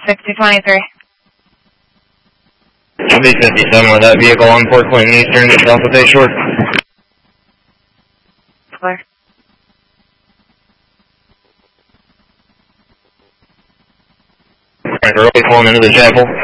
6023. Should be 57 with that vehicle on Port Clinton Eastern, just off of Bay Shore. Clear. Alright, early pulling into the chapel.